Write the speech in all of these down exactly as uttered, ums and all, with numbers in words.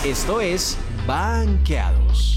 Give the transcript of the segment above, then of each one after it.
Esto es Banqueados.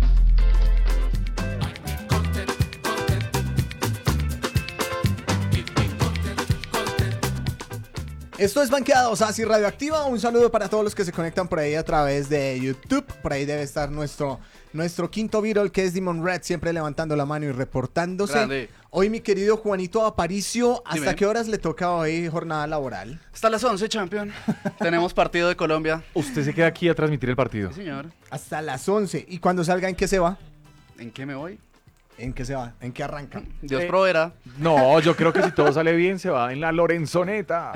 Esto es Banqueados, así Radioactiva. Un saludo para todos los que se conectan por ahí a través de YouTube. Por ahí debe estar nuestro, nuestro quinto Beatle, que es Demon Red, siempre levantando la mano y reportándose. Grande. Hoy mi querido Juanito Aparicio, ¿hasta Dime. qué horas le toca hoy jornada laboral? Hasta las once, champion. Tenemos partido de Colombia. Usted se queda aquí a transmitir el partido. Sí, señor. Hasta las once. ¿Y cuando salga, en qué se va? ¿En qué me voy? ¿En qué se va? ¿En qué arranca? Dios Eh, proveerá. No, yo creo que si todo sale bien se va en la Lorenzoneta.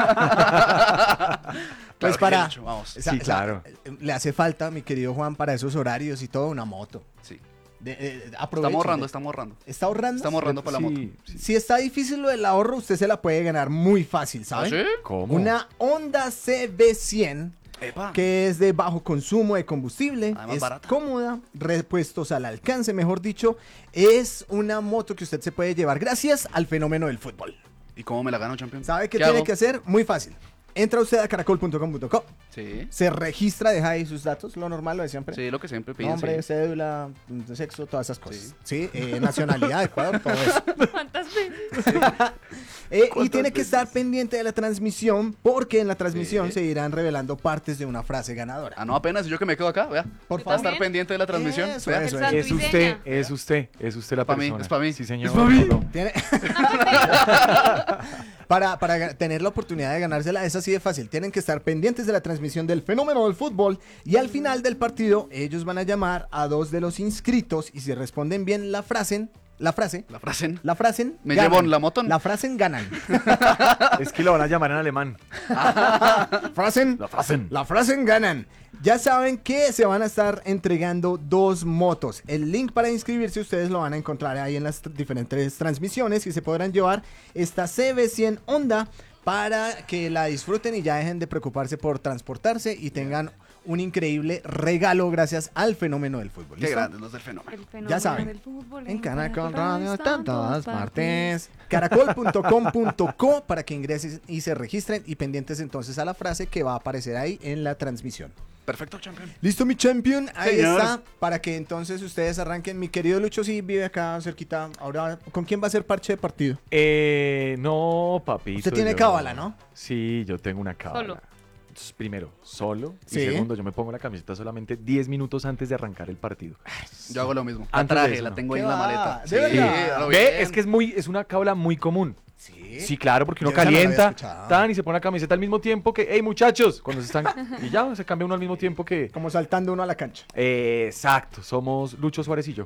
Pues Claro que para... sí, Lucho, vamos. esa- Sí, esa- claro. Le hace falta, mi querido Juan, para esos horarios y todo, una moto. Sí. De, de- aproveche. Estamos ahorrando, estamos ahorrando. ¿Está ahorrando? Estamos ahorrando para la moto. Sí, sí. Si está difícil lo del ahorro, usted se la puede ganar muy fácil, ¿sabe? ¿Ah, sí? ¿Cómo? Una Honda C B cien, Epa. que es de bajo consumo de combustible, Además es barata. cómoda, repuestos al alcance, mejor dicho, es una moto que usted se puede llevar gracias al fenómeno del fútbol. ¿Y cómo me la gano, champion? ¿Sabe qué, ¿Qué tiene hago? que hacer? Muy fácil. Entra usted a caracol punto com punto co, Sí. se registra, deja ahí sus datos, lo normal, lo de siempre. Sí, lo que siempre piden. Nombre, sí. cédula, de sexo, todas esas cosas. Sí, eh, nacionalidad, Ecuador, todo eso. ¿Cuántas veces? Eh, y ¿Cuántas tiene que veces? estar pendiente de la transmisión, porque en la transmisión Sí. se irán revelando partes de una frase ganadora. Ah, no, apenas yo que me quedo acá, vea. Por Yo favor. Va a estar también. pendiente de la transmisión. Eso, vea. eso. El Es usted, Santuiseña. es usted, es usted la pa' mí, persona. es pa' mí. Sí, señor. Es pa' mí. No. Tiene- para, para ga- tener la oportunidad de ganársela es así de fácil. Tienen que estar pendientes de la transmisión del fenómeno del fútbol y al final del partido ellos van a llamar a dos de los inscritos y si responden bien la frase, la frase, La frase. la frase, ¿Me ganan. llevo la moto? La frase ganan. Es que lo van a llamar en alemán. Frasen, La frasen. La frase ganan. Ya saben que se van a estar entregando dos motos. El link para inscribirse ustedes lo van a encontrar ahí en las t- diferentes transmisiones y se podrán llevar esta C B cien Honda para que la disfruten y ya dejen de preocuparse por transportarse y tengan un increíble regalo gracias al fenómeno del fútbol. Qué ¿Listo? grandes los del fenómeno. El fenómeno Ya saben. del fútbol En Caracol Radio Radio está en todas partes. caracol punto com punto co para que ingresen y se registren y pendientes entonces a la frase que va a aparecer ahí en la transmisión. Perfecto, champion. Listo, mi champion. Ahí Señor. está. Para que entonces ustedes arranquen. Mi querido Lucho sí vive acá cerquita. Ahora, ¿con quién va a ser parche de partido? Eh, no, papito. Usted tiene yo- cábala, ¿no? Sí, yo tengo una cábala. Solo. Entonces, primero, solo. Sí. Y segundo, yo me pongo la camiseta solamente diez minutos antes de arrancar el partido. Yo hago lo mismo. La Antes de traje, eso, la ¿no? tengo ahí ¿Qué en la va? maleta. ¿De verdad? a lo Ve, bien. es que es muy, es una cábala muy común. Sí. Sí, claro, porque uno Yo esa no la había calienta, escuchado. tan y se pone la camiseta al mismo tiempo que, hey muchachos, cuando se están, y ya se cambia uno al mismo tiempo que, Como saltando uno a la cancha. eh, exacto, somos Lucho Suárez y yo.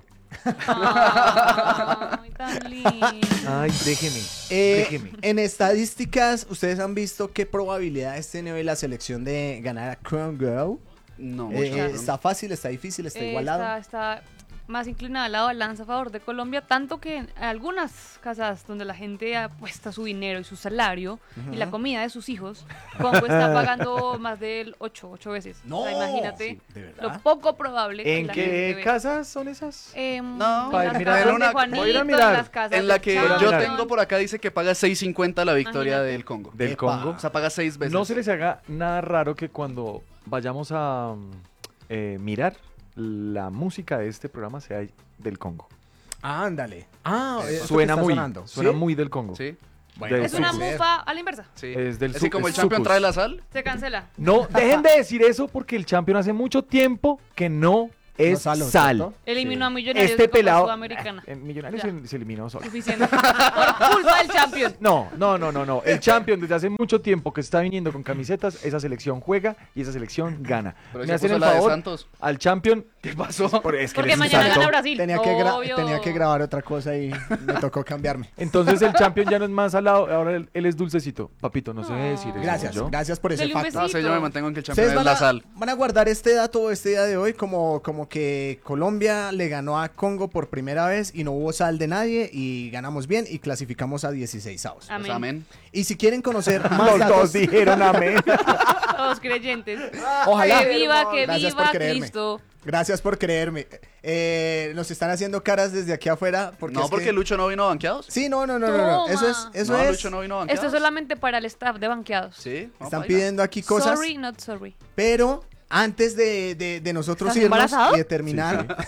Ay, tan lindo. Ay, déjeme, Eh, déjeme. en estadísticas, ¿ustedes han visto qué probabilidades tiene hoy la selección de ganar a Crown Girl? No, Eh, mucho. ¿Está fácil? ¿Está difícil? ¿Está Eh, igualado? Está, está más inclinada la balanza a favor de Colombia, tanto que en algunas casas donde la gente apuesta su dinero y su salario y la comida de sus hijos, Congo está pagando más del ocho, ocho veces. No, O sea, imagínate sí, ¿de verdad? lo poco probable que ¿En la gente qué ve. casas son esas? Em, No, en para las mirar. casas Una- de voy a ir a Juanito, mirar. en las casas En la de que Champion. yo Champion. tengo por acá dice que paga seis cincuenta la victoria Imagínate. del Congo. Del Epa. Congo. O sea, paga seis veces. No se les haga nada raro que cuando vayamos a mm, eh, mirar la música de este programa sea del Congo. Ándale. Ah, eso que Suena está muy, sonando. suena ¿Sí? muy del Congo. Sí, Bueno, de Es una sucus. mufa a la inversa. sí. Es del Así su- como el es champion sucus. trae la sal. Se cancela. No, dejen de decir eso porque el Champion hace mucho tiempo que no es No salo, sal. ¿cierto? Eliminó a Millonarios Este de Copa pelado, Sudamericana. eh, en Millonarios Ya. se, se eliminó solo. Suficiente. Por culpa del Champion. No, no, no, no, no. El Champion desde hace mucho tiempo que está viniendo con camisetas, esa selección juega y esa selección gana. Pero Me se hacen puso el la de favor Santos. al Champion. ¿Qué pasó? Por- es que Porque eres un mañana santo. gana Brasil. Tenía que, gra- Obvio. tenía que grabar otra cosa y me tocó cambiarme. Entonces el Champion ya no es más salado, ahora él, él es dulcecito. Papito, no sé No. decir eso. Gracias, ¿yo? gracias por ese Dele un facto. No sé, yo me mantengo en que el champion Ustedes es van la a, sal. van a guardar este dato este día de hoy como, como que Colombia le ganó a Congo por primera vez y no hubo sal de nadie y ganamos bien y clasificamos a dieciséis avos. Amén. Pues amén. Y si quieren conocer más Los dos datos, dijeron amén. Todos creyentes. ojalá. Que viva, que Gracias viva por creerme. Cristo. Gracias por creerme. Eh, nos están haciendo caras desde aquí afuera porque No, es porque que- Lucho no vino a banqueados. Sí, no, no, no, no, no. Toma. Eso es, eso no, es. Lucho no vino a banqueados. Esto es solamente para el staff de banqueados. Sí. no, Están baila. pidiendo aquí cosas, Sorry, not sorry. pero Antes de, de, de nosotros ¿Estás irnos embarazado? y de terminar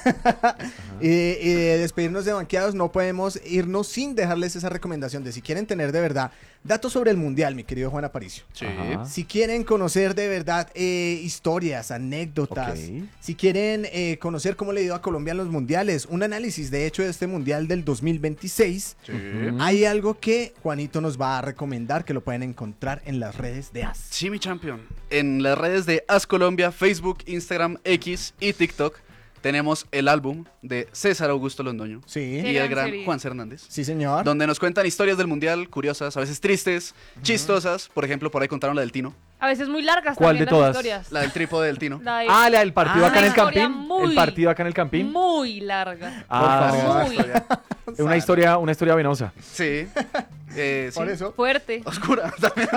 y, y de despedirnos de Banqueados, no podemos irnos sin dejarles esa recomendación de si quieren tener de verdad datos sobre el Mundial, mi querido Juan Aparicio. Sí. Ajá. Si quieren conocer de verdad eh, historias, anécdotas, Ok. si quieren eh, conocer cómo le ha ido a Colombia en los mundiales, un análisis de hecho de este Mundial del dos mil veintiséis, Sí. Ujú. hay algo que Juanito nos va a recomendar que lo pueden encontrar en las redes de A S. Sí, mi champion. En las redes de As Colombia, Facebook, Instagram, X y TikTok tenemos el álbum de César Augusto Londoño Sí, Qué y el gran gran serie. Juan Hernández. sí señor. Donde nos cuentan historias del mundial, curiosas, a veces tristes, chistosas. Por ejemplo, por ahí contaron la del Tino, A veces muy largas ¿Cuál también de las todas? historias. la del trípode del Tino. La de- Ah, la del partido Ah, acá en el una historia Campín. muy- El partido acá en el Campín. Muy larga. Ah, favor. Muy es una historia, una historia venosa. Sí. Eh, sí. Por eso, fuerte. Oscura también.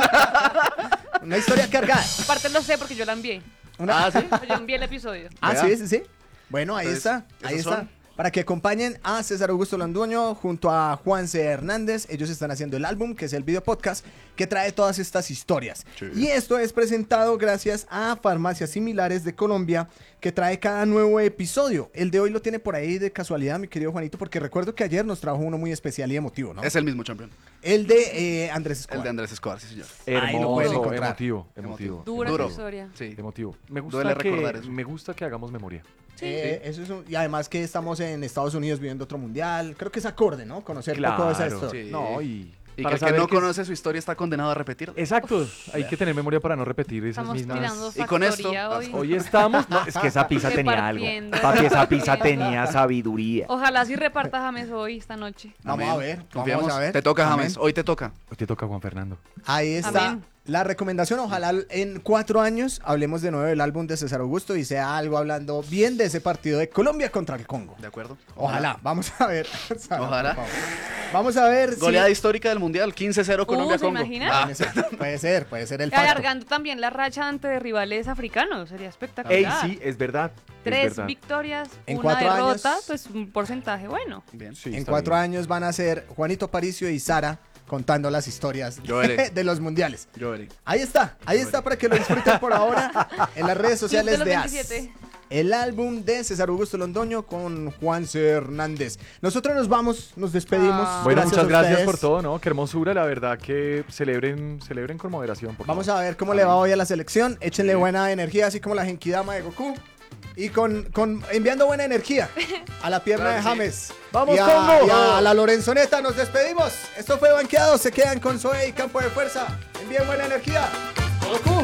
una historia cargada. Aparte lo sé porque yo la envié. Una- Ah, sí. Yo envié el episodio. Ah, Vea. sí, sí, sí. Bueno, ahí Entonces, está, ahí esos está. son. Para que acompañen a César Augusto Londoño junto a Juanse Hernández. Ellos están haciendo el álbum, que es el video podcast, que trae todas estas historias. Sí. Y esto es presentado gracias a Farmacias Similares de Colombia, que trae cada nuevo episodio. El de hoy lo tiene por ahí de casualidad, mi querido Juanito, porque recuerdo que ayer nos trajo uno muy especial y emotivo, ¿no? Es el mismo champion. El de eh, Andrés Escobar. El de Andrés Escobar, sí, señor. Ahí lo pueden Hermoso, encontrar. emotivo, emotivo. Dura Duro. esa historia. Sí. Emotivo. Me gusta, Duele que, recordar eso. me gusta que hagamos memoria. Sí. Eh, eso es un- y además que estamos en Estados Unidos viviendo otro mundial. Creo que es acorde, ¿no? Conocer un poco de esa Claro. historia. Sí. No, y, Y que para el que saber no que es- conoce su historia está condenado a repetir. Exacto, hay que tener memoria para no repetir esas Estamos mismas. tirando Y con esto, factoría hoy. Hoy estamos, no, es que esa pizza tenía algo. Repartiendo. Papi, esa pizza Repartiendo. tenía sabiduría. Ojalá sí reparta James hoy, esta noche. Vamos Amén. a ver, Confiamos. vamos a ver. Te toca, Amén. James. Hoy te toca. Hoy te toca, Juan Fernando. Ahí está Amén. la recomendación. Ojalá en cuatro años hablemos de nuevo del álbum de César Augusto y sea algo hablando bien de ese partido de Colombia contra el Congo. ¿De acuerdo? Ojalá, vamos a ver. Sara, Ojalá. por favor. Vamos a ver. si- Goleada histórica del mundial, quince cero Uh, Colombia-Congo. ¿se imagina? Ah, Puede ser, puede ser, puede ser el pacto. Alargando también la racha ante rivales africanos. Sería espectacular. Ey, sí, es verdad. es Tres verdad. victorias, En una cuatro derrota, años- pues un porcentaje bueno. bien. Sí, En está cuatro bien. años van a ser Juanito Aparicio y Sara contando las historias Yo veré. de los mundiales. Yo veré. Ahí está, ahí está para que lo disfruten por ahora en las redes sociales Club de de los A S. veintisiete. El álbum de César Augusto Londoño con Juanse Hernández. Nosotros nos vamos, nos despedimos. Ah. Bueno, Gracias muchas a gracias ustedes. por todo, ¿no? Qué hermosura, la verdad, que celebren, celebren con moderación. Por Vamos favor. a ver cómo le va hoy a la selección. Échenle buena energía, así como la Genkidama de Goku. Y con, con enviando buena energía a la pierna Claro de que sí. James. ¡Vamos, y a, Congo! y a la Lorenzoneta nos despedimos. Esto fue Banqueado. Se quedan con Zoe y Campo de Fuerza. Envíen buena energía. Goku.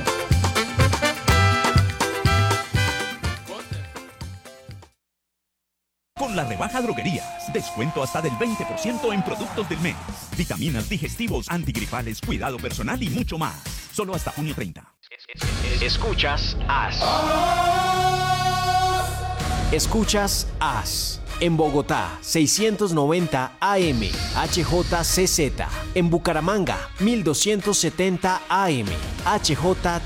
Con la rebaja droguerías, descuento hasta del veinte por ciento en productos del mes. Vitaminas, digestivos, antigripales, cuidado personal y mucho más. Solo hasta junio treinta. Escuchas A S. Escuchas A S. En Bogotá, seiscientos noventa A M, H J C Z. En Bucaramanga, mil doscientos setenta A M, H J